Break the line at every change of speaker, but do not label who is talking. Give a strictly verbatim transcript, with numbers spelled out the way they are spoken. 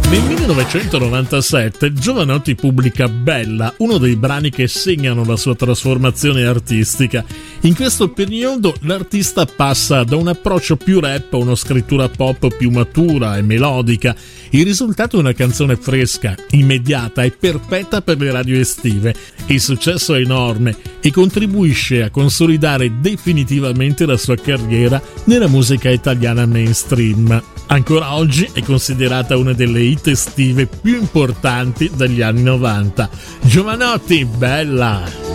Nel millenovecentonovantasette Jovanotti pubblica Bella, uno dei brani che segnano la sua trasformazione artistica. In questo periodo l'artista passa da un approccio più rap a una scrittura pop più matura e melodica. Il risultato è una canzone fresca, immediata e perfetta per le radio estive. Il successo è enorme e contribuisce a consolidare definitivamente la sua carriera nella musica italiana mainstream. Ancora oggi è considerata una delle hit estive più importanti degli anni novanta. Jovanotti, Bella!